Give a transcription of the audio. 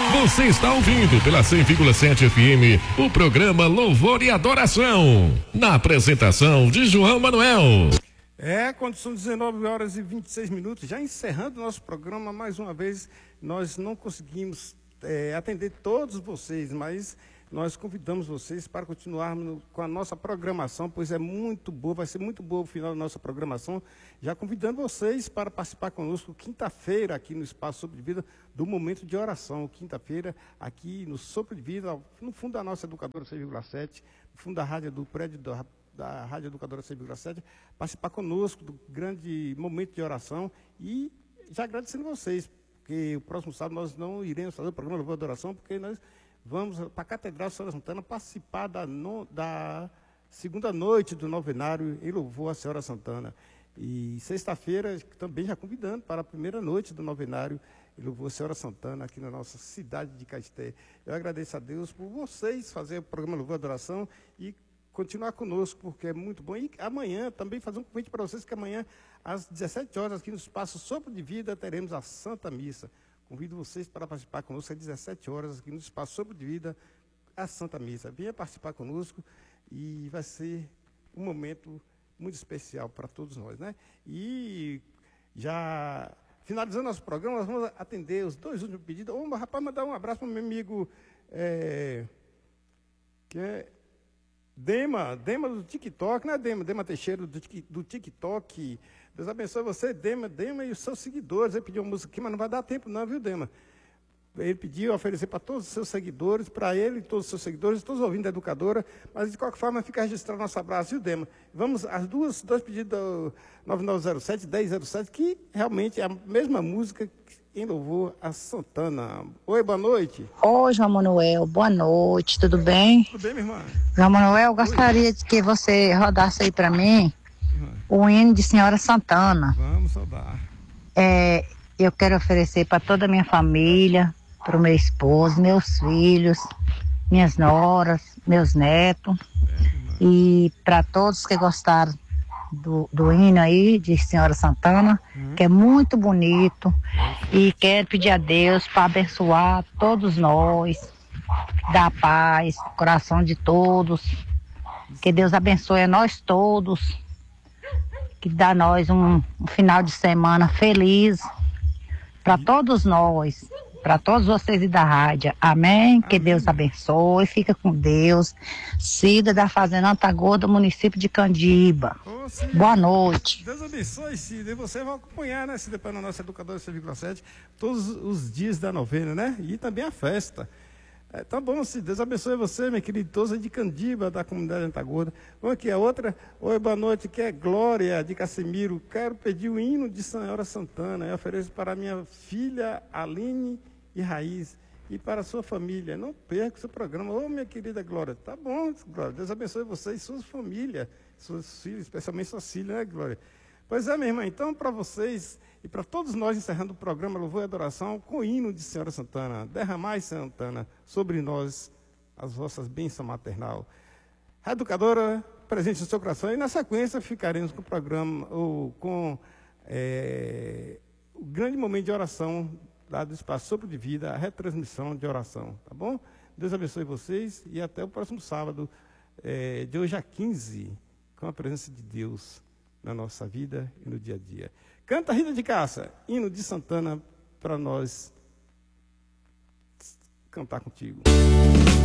Você está ouvindo pela 100,7 FM o programa Louvor e Adoração. Na apresentação de João Manuel. Quando são 19 horas e 26 minutos, já encerrando o nosso programa, mais uma vez, nós não conseguimos atender todos vocês, mas nós convidamos vocês para continuarmos com a nossa programação, pois é muito boa, vai ser muito boa o final da nossa programação, já convidando vocês para participar conosco quinta-feira aqui no Espaço Sopro de Vida do Momento de Oração, quinta-feira aqui no Sopro de Vida, no fundo da nossa Educadora 6,7, no fundo da rádio do prédio da Rádio Educadora 6,7, participar conosco do grande momento de oração e já agradecendo vocês, porque o próximo sábado nós não iremos fazer o programa Louvor e Adoração, porque nós vamos para a Catedral Senhora Santana participar da segunda noite do novenário em louvor à Senhora Santana. E sexta-feira também já convidando para a primeira noite do novenário em louvor à Senhora Santana aqui na nossa cidade de Caeté. Eu agradeço a Deus por vocês fazerem o programa Louvor e Adoração e continuar conosco, porque é muito bom. E amanhã também fazer um convite para vocês, que amanhã às 17 horas aqui no Espaço Sopro de Vida teremos a Santa Missa. Convido vocês para participar conosco às 17 horas aqui no Espaço Sopro de Vida, a Santa Missa. Venha participar conosco e vai ser um momento muito especial para todos nós, né? E já finalizando nosso programa, nós vamos atender os dois últimos pedidos. Rapaz, mandar um abraço para o meu amigo que é Dema do TikTok, né, Dema Teixeira do TikTok. Deus abençoe você, Dema e os seus seguidores. Ele pediu uma música aqui, mas não vai dar tempo não, viu, Dema? Ele pediu oferecer para todos os seus seguidores, para ele e todos os seus seguidores, todos ouvindo a Educadora, mas de qualquer forma fica registrado nosso abraço, viu, Dema? Vamos às dois pedidos do 9907-1007, que realmente é a mesma música em louvor a Santana. Oi, boa noite. Oi, João Manuel, boa noite, tudo bem? Tudo bem, minha irmã? João Manuel, gostaria de que você rodasse aí para mim o hino de Senhora Santana. Vamos rodar. Eu quero oferecer para toda a minha família, para o meu esposo, meus filhos, minhas noras, meus netos, e para todos que gostaram do hino aí de Senhora Santana, que é muito bonito, e quero pedir a Deus para abençoar todos nós, dar paz no coração de todos, que Deus abençoe a nós todos, que dá a nós um final de semana feliz para todos nós, para todos vocês e da rádio. Amém? Que Deus abençoe, fica com Deus. Cida da Fazenda Antagorda, município de Candiba. Boa noite. Deus abençoe, Cida. E você vai acompanhar, né, Cida, para a nossa Educadora 6,7, todos os dias da novena, né? E também a festa. Tá bom, Cida. Deus abençoe você, minha querida idosa de Candiba, da comunidade Antagorda. Vamos aqui, a outra. Oi, boa noite, que é Glória de Casimiro. Quero pedir o hino de Senhora Santana. Eu ofereço para minha filha Aline e Raiz e para a sua família. Não perca o seu programa. Ô, minha querida Glória. Tá bom, Glória. Deus abençoe você e sua família, seus filhos, especialmente suas filhas, né, Glória? Pois é, minha irmã. Então, para vocês e para todos nós, encerrando o programa Louvor e Adoração com o hino de Senhora Santana. Derramai, Santana, sobre nós as vossas bênçãos maternal. A Educadora, presente no seu coração. E na sequência ficaremos com o programa, com o grande momento de oração lá do Espaço Sopro de Vida, a retransmissão de oração, tá bom? Deus abençoe vocês e até o próximo sábado, de hoje a 15, com a presença de Deus na nossa vida e no dia a dia. Canta Rita de Cássia, hino de Santana, para nós cantar contigo.